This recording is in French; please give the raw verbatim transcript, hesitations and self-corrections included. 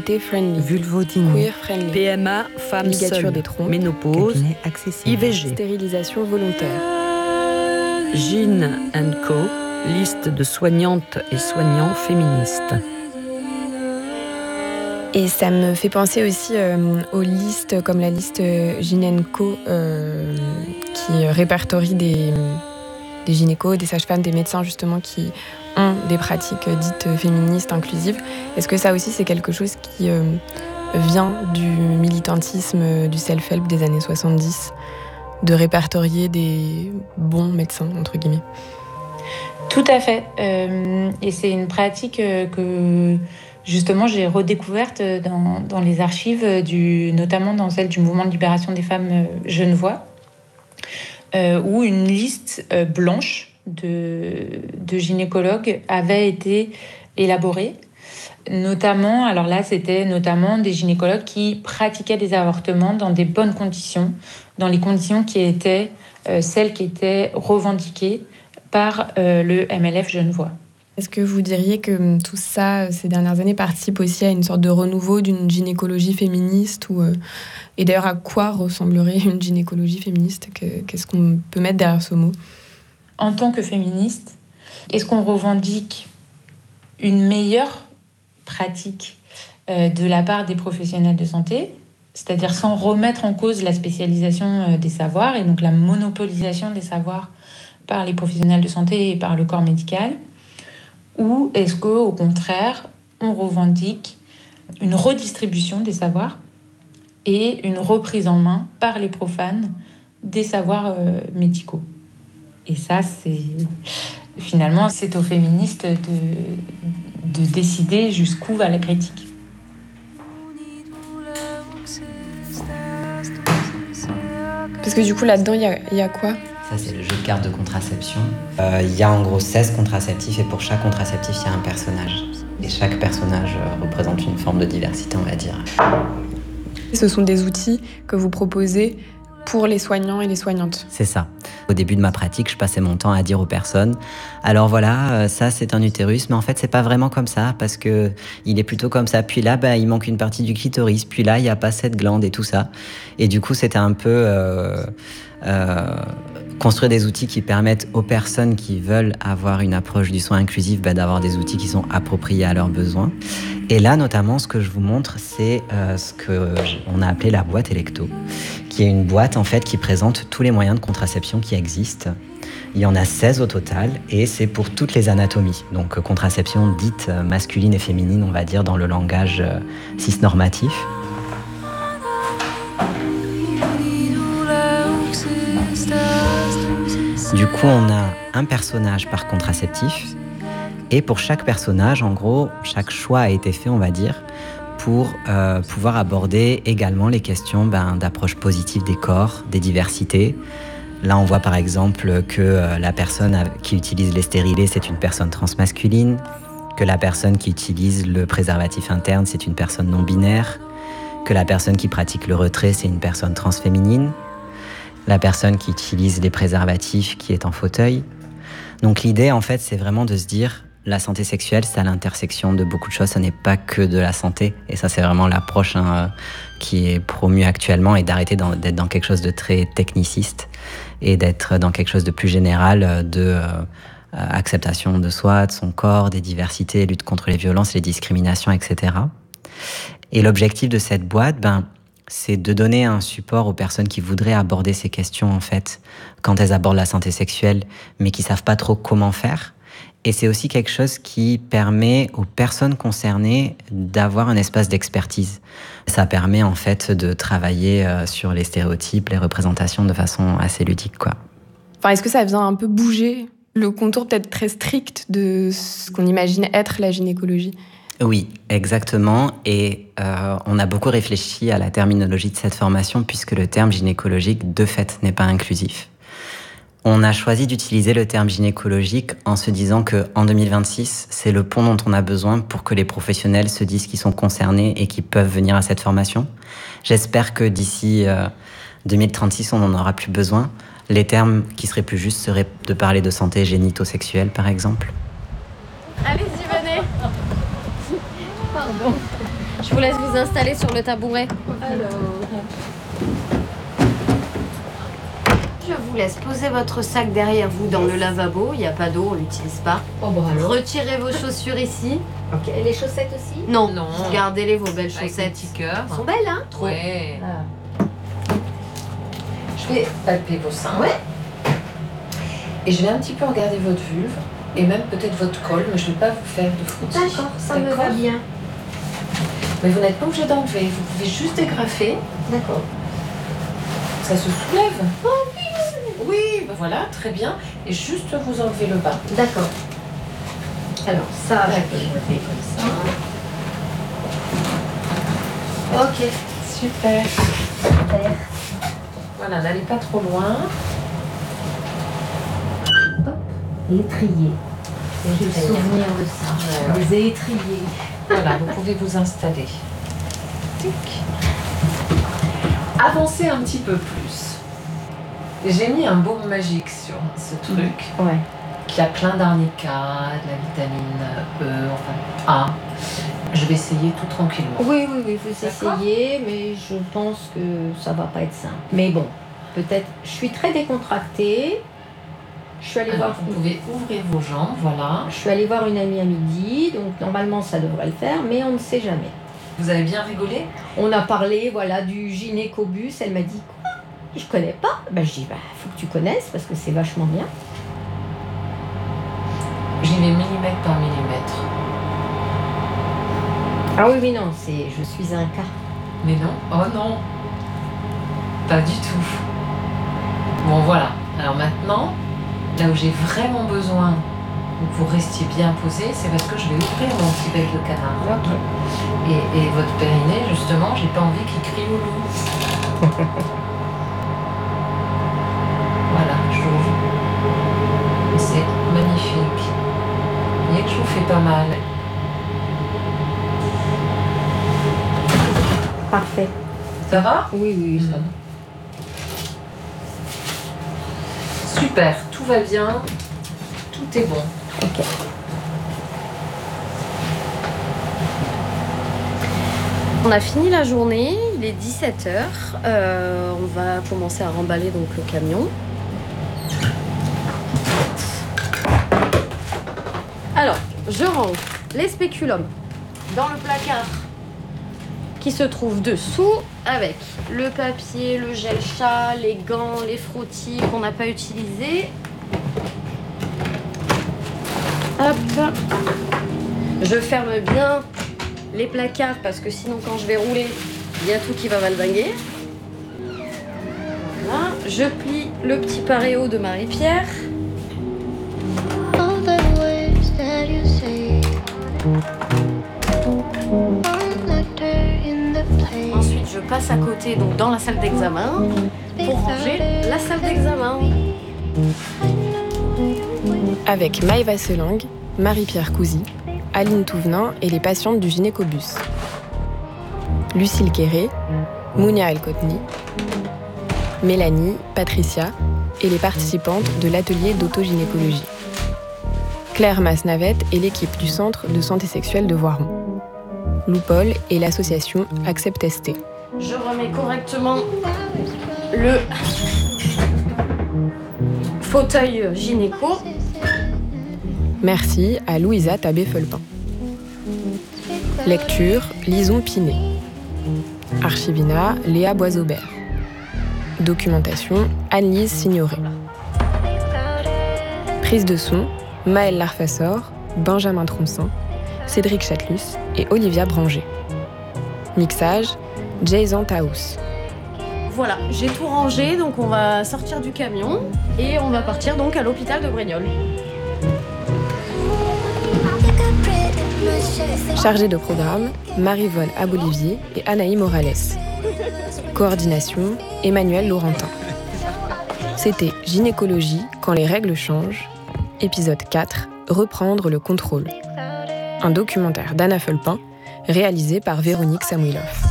Fertilité friendly. Vulvodynie. Queer friendly. P M A, femmes Ligature seules. des trompes. Ménopause. Cabinet accessible. I V G. Stérilisation volontaire. Gyn and Co. Liste de soignantes et soignants féministes. Et ça me fait penser aussi euh, aux listes comme la liste Gyn and Co euh, qui répertorie des, des gynécos, des sages-femmes, des médecins justement qui ont des pratiques dites féministes, inclusives. Est-ce que ça aussi c'est quelque chose qui euh, vient du militantisme, du self-help des années soixante-dix, de répertorier des bons médecins, entre guillemets? Tout à fait. Euh, et c'est une pratique euh, que justement j'ai redécouverte dans, dans les archives, du, notamment dans celle du mouvement de libération des femmes euh, genevois, euh, où une liste euh, blanche de, de gynécologues avait été élaborée. Notamment, alors là, c'était notamment des gynécologues qui pratiquaient des avortements dans des bonnes conditions, dans les conditions qui étaient euh, celles qui étaient revendiquées par euh, le M L F genevois. Est-ce que vous diriez que tout ça, ces dernières années, participe aussi à une sorte de renouveau d'une gynécologie féministe ou, euh, et d'ailleurs, à quoi ressemblerait une gynécologie féministe? Qu'est-ce qu'on peut mettre derrière ce mot? En tant que féministe, est-ce qu'on revendique une meilleure pratique euh, de la part des professionnels de santé, c'est-à-dire sans remettre en cause la spécialisation euh, des savoirs et donc la monopolisation des savoirs par les professionnels de santé et par le corps médical, ou est-ce qu'au contraire, on revendique une redistribution des savoirs et une reprise en main par les profanes des savoirs euh, médicaux? Et ça, c'est finalement, c'est aux féministes de, de décider jusqu'où va la critique. Parce que du coup, là-dedans, il y a, y a quoi? Ça, c'est le jeu de cartes de contraception. Il euh, y a en gros seize contraceptifs et pour chaque contraceptif, il y a un personnage. Et chaque personnage euh, représente une forme de diversité, on va dire. Ce sont des outils que vous proposez pour les soignants et les soignantes. C'est ça. Au début de ma pratique, je passais mon temps à dire aux personnes « Alors voilà, euh, ça c'est un utérus, mais en fait c'est pas vraiment comme ça parce que il est plutôt comme ça. Puis là, bah, il manque une partie du clitoris. Puis là, il n'y a pas cette glande et tout ça. » Et du coup, c'était un peu... Euh, euh, construire des outils qui permettent aux personnes qui veulent avoir une approche du soin inclusif bah, d'avoir des outils qui sont appropriés à leurs besoins. Et là, notamment, ce que je vous montre, c'est euh, ce qu'on a appelé la boîte Electo, qui est une boîte en fait qui présente tous les moyens de contraception qui existent. Il y en a seize au total et c'est pour toutes les anatomies. Donc contraception dite masculine et féminine, on va dire, dans le langage euh, cisnormatif. Du coup, on a un personnage par contraceptif. Et pour chaque personnage, en gros, chaque choix a été fait, on va dire, pour euh, pouvoir aborder également les questions ben, d'approche positive des corps, des diversités. Là, on voit par exemple que euh, la personne qui utilise les stérilés, c'est une personne transmasculine, que la personne qui utilise le préservatif interne, c'est une personne non-binaire, que la personne qui pratique le retrait, c'est une personne transféminine, la personne qui utilise les préservatifs qui est en fauteuil. Donc l'idée, en fait, c'est vraiment de se dire, la santé sexuelle, c'est à l'intersection de beaucoup de choses, ça n'est pas que de la santé. Et ça, c'est vraiment l'approche hein, qui est promue actuellement, et d'arrêter dans, d'être dans quelque chose de très techniciste et d'être dans quelque chose de plus général, de euh, acceptation de soi, de son corps, des diversités, lutte contre les violences, les discriminations, et cetera. Et l'objectif de cette boîte, ben, c'est de donner un support aux personnes qui voudraient aborder ces questions, en fait, quand elles abordent la santé sexuelle, mais qui savent pas trop comment faire. Et c'est aussi quelque chose qui permet aux personnes concernées d'avoir un espace d'expertise. Ça permet, en fait, de travailler sur les stéréotypes, les représentations de façon assez ludique, quoi. Enfin, est-ce que ça vient un peu bouger le contour peut-être très strict de ce qu'on imagine être la gynécologie ? Oui, exactement. Et euh, on a beaucoup réfléchi à la terminologie de cette formation puisque le terme gynécologique, de fait, n'est pas inclusif. On a choisi d'utiliser le terme gynécologique en se disant qu'en deux mille vingt-six, c'est le pont dont on a besoin pour que les professionnels se disent qu'ils sont concernés et qu'ils peuvent venir à cette formation. J'espère que d'ici euh, deux mille trente-six, on n'en aura plus besoin. Les termes qui seraient plus justes seraient de parler de santé génito-sexuelle, par exemple. Allez-y, venez. Pardon. Je Je vous laisse vous installer sur le tabouret. Alors... Je vous laisse poser votre sac derrière vous dans le lavabo. Il n'y a pas d'eau, on ne l'utilise pas. Oh, bon, alors. Retirez vos chaussures ici. Ok. Et les chaussettes aussi? Non, Non. Gardez-les, vos belles Avec chaussettes. des petits cœurs. Elles sont belles, hein? Ouais. Ah. Je vais palper vos seins. Ouais. Et je vais un petit peu regarder votre vulve et même peut-être votre col, mais je ne vais pas vous faire de frottis. D'accord, ça me D'accord va bien. Mais vous n'êtes pas obligé d'enlever, vous pouvez juste dégrafer. D'accord. Ça se soulève. Oh oui, oui, ben voilà, très bien. Et juste vous enlevez le bas. D'accord. Alors ça, je D'accord. peux enlever comme ça. Ok. Super. Super. Voilà, n'allez pas trop loin. Et étrier. J'ai le Très bien. souvenir de ça. Ouais, ouais. Les étriers. Voilà, vous pouvez vous installer. Tic. Avancez un petit peu plus. J'ai mis un baume magique sur ce truc Ouais. qui a plein d'arnica, de la vitamine E, enfin A. Je vais essayer tout tranquillement. Oui, oui, oui, vous D'accord. essayez, mais je pense que ça va pas être simple. Mais bon, peut-être. Je suis très décontractée. Je suis allée Alors, voir. vous pouvez ouvrir vos jambes, voilà. Je suis allée voir une amie à midi, donc normalement ça devrait le faire, mais on ne sait jamais. Vous avez bien rigolé? On a parlé, voilà, du gynécobus. Elle m'a dit quoi? Je connais pas. Ben je dis bah faut que tu connaisses parce que c'est vachement bien. J'y vais millimètre par millimètre. Ah oui oui non, c'est je suis un cas. Mais non, oh non, pas du tout. Bon voilà, alors maintenant, là où j'ai vraiment besoin que vous restiez bien posé, c'est parce que je vais ouvrir mon petit bec de canard. Ok. Et, et votre périnée, justement, j'ai pas envie qu'il crie au loup. Voilà, j'ouvre. C'est magnifique. Vous voyez que je vous fais pas mal. Parfait. Ça va? Oui oui ça va. Super, tout va bien, tout est bon. Ok. On a fini la journée, il est dix-sept heures. Euh, on va commencer à remballer donc le camion. Alors, je range les spéculums dans le placard qui se trouve dessous avec le papier, le gel chat, les gants, les frottis qu'on n'a pas utilisés. Hop. Je ferme bien les placards parce que sinon quand je vais rouler, il y a tout qui va valdinguer. Voilà. Je plie le petit paréo de Marie-Pierre. All the words that you say. Ensuite, je passe à côté, donc dans la salle d'examen, pour ranger la salle d'examen. Avec Maëva Selang, Marie-Pierre Cousy, Aline Touvenin et les patientes du gynécobus. Lucille Quéré, Mounia El-Kotni, Mélanie, Patricia et les participantes de l'atelier d'autogynécologie. Claire Masnavette et l'équipe du Centre de santé sexuelle de Voiron. Loupol et l'association Accept S T. Je remets correctement le fauteuil gynéco. Merci à Louisa Tabé-Felpin. Lecture, Lison Pinet. Archivina, Léa Boisaubert. Documentation, Anne-Lise Signoret. Prise de son, Maëlle Larfassor, Benjamin Troncin, Cédric Chatelus et Olivia Branger. Mixage, Jason Taous. Voilà, j'ai tout rangé, donc on va sortir du camion et on va partir donc à l'hôpital de Brignoles. Chargée de programme, Marie-Vonne Abolivier et Anaï Morales. Coordination, Emmanuel Laurentin. C'était Gynécologie quand les règles changent, épisode quatre, Reprendre le contrôle. Un documentaire d'Anna Felpin, réalisé par Véronique Samuilov.